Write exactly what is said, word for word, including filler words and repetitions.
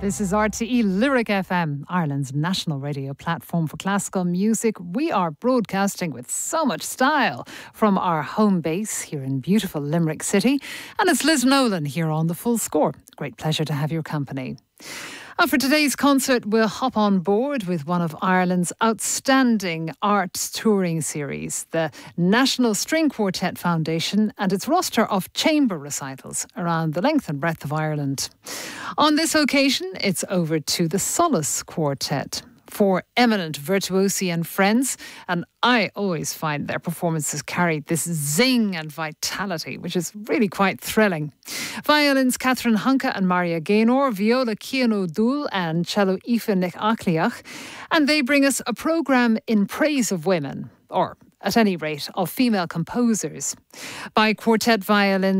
This is R T E Lyric F M, Ireland's national radio platform for classical music. We are broadcasting with so much style from our home base here in beautiful Limerick City. And it's Liz Nolan here on The Full Score. Great pleasure to have your company. And for today's concert, we'll hop on board with one of Ireland's outstanding arts touring series, the National String Quartet Foundation, and its roster of chamber recitals around the length and breadth of Ireland. On this occasion, it's over to the Solace Quartet. Four eminent virtuosi and friends, and I always find their performances carry this zing and vitality, which is really quite thrilling. Violins Catherine Hunka and Maria Gaynor, viola Cian O'Doul and cello Aoife Nic Acliach, and they bring us a programme in praise of women, or at any rate of female composers. By quartet violins